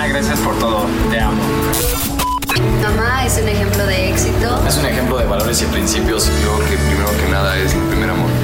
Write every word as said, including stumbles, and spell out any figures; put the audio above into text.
mamá, gracias por todo, te amo. Mamá es un ejemplo de éxito. Es un ejemplo de valores y principios. Yo creo que primero que nada es mi primer amor.